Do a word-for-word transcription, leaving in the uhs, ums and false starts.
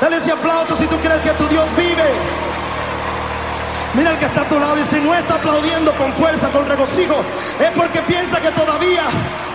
Dale ese aplauso si tú crees que tu Dios vive. Mira el que está a tu lado y si no está aplaudiendo con fuerza, con regocijo, es porque piensa que todavía